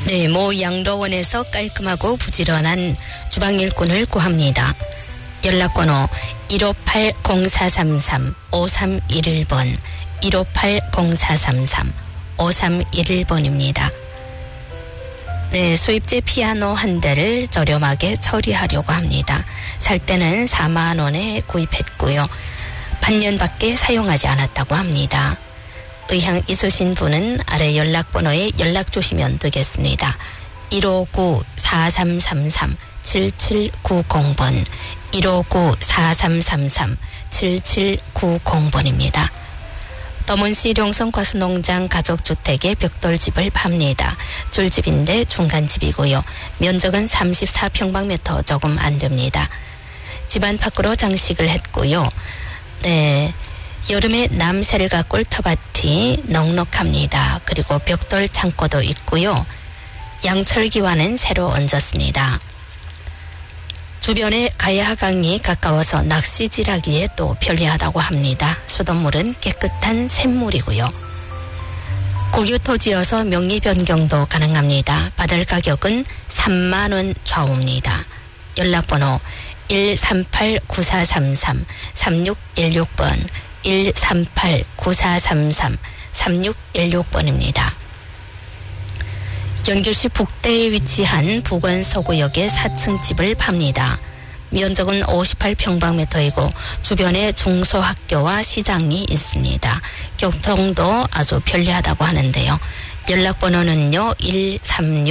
네, 모 양로원에서 깔끔하고 부지런한 주방일꾼을 구합니다. 연락번호 158-0433-5311번, 158-0433-5311번입니다. 네, 수입제 피아노 한 대를 저렴하게 처리하려고 합니다. 살 때는 4만 원에 구입했고요. 반년밖에 사용하지 않았다고 합니다. 의향 있으신 분은 아래 연락번호에 연락 주시면 되겠습니다. 159-4333-7790번, 159-4333-7790번입니다. 더문시 일용성 과수농장 가족주택의 벽돌집을 팝니다. 줄집인데 중간집이고요. 면적은 34평방미터 조금 안 됩니다. 집안 밖으로 장식을 했고요. 네, 여름에 남셀과 꿀터밭이 넉넉합니다. 그리고 벽돌 창고도 있고요. 양철기와는 새로 얹었습니다. 주변에 가야강이 가까워서 낚시질하기에 또 편리하다고 합니다. 수돗물은 깨끗한 샘물이고요. 국유 토지여서 명의 변경도 가능합니다. 받을 가격은 3만 원 좌우입니다. 연락번호 138-9433-3616번, 138-9433-3616번입니다. 연결시 북대에 위치한 부건서구역의 4층 집을 팝니다. 면적은 58평방미터이고 주변에 중소학교와 시장이 있습니다. 교통도 아주 편리하다고 하는데요. 연락번호는요 136